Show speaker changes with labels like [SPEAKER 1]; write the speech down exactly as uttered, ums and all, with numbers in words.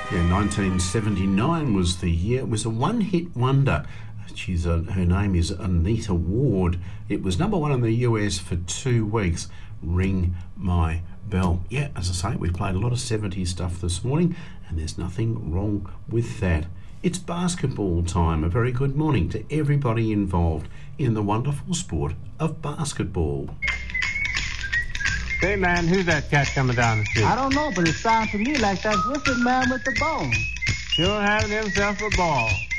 [SPEAKER 1] Yeah, nineteen seventy-nine was the year. It was a one-hit wonder. She's a, her name is Anita Ward. It was number one in the U S for two weeks. Ring My Bell. Yeah, as I say, we played a lot of seventies stuff this morning, and there's nothing wrong with that. It's basketball time. A very good morning to everybody involved in the wonderful sport of basketball.
[SPEAKER 2] Hey, man, who's that cat coming down the street?
[SPEAKER 3] I don't know, but it sounds to me like that whipping man with the bone.
[SPEAKER 2] Sure having himself a ball.